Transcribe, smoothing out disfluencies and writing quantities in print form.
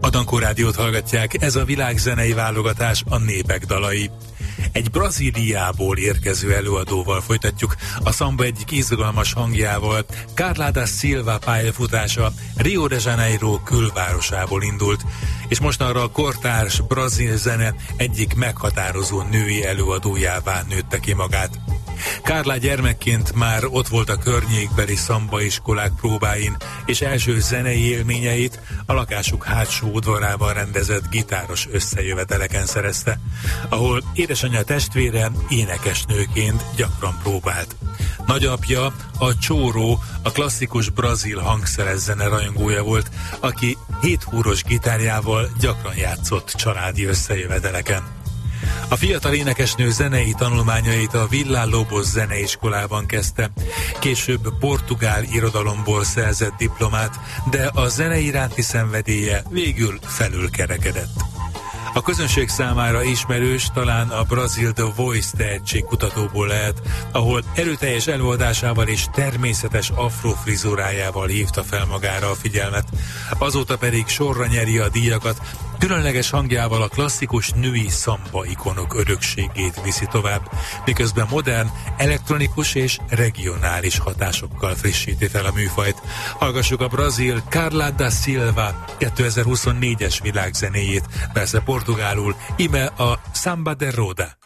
Dankó Rádiót hallgatják, ez a világzenei válogatás, a népek dalai. Egy Brazíliából érkező előadóval folytatjuk, a szamba egyik izgalmas hangjával. Carla da Silva pályafutása Rio de Janeiro külvárosából indult, és mostanra a kortárs brazil zene egyik meghatározó női előadójává nőtte ki magát. Carla gyermekként már ott volt a környékbeli szambaiskolák próbáin, és első zenei élményeit a lakásuk hátsó udvarában rendezett gitáros összejöveteleken szerezte, ahol édesanyja testvére énekesnőként gyakran próbált. Nagyapja, a csóró, a klasszikus brazil hangszeres zene rajongója volt, aki 7 húros gitárjával gyakran játszott családi összejöveteleken. A fiatal énekesnő zenei tanulmányait a Villa Lobos zeneiskolában kezdte, később portugál irodalomból szerzett diplomát, de a zene iránti szenvedélye végül felülkerekedett. A közönség számára ismerős talán a brazil The Voice tehetségkutatóból lehet, ahol erőteljes előadásával és természetes afrofrizurájával hívta fel magára a figyelmet. Azóta pedig sorra nyeri a díjakat, különleges hangjával a klasszikus női szamba ikonok örökségét viszi tovább, miközben modern, elektronikus és regionális hatásokkal frissíti fel a műfajt. Hallgassuk a brazil Carla da Silva 2024-es világzenéjét, persze portugálul, ime a Samba de Roda.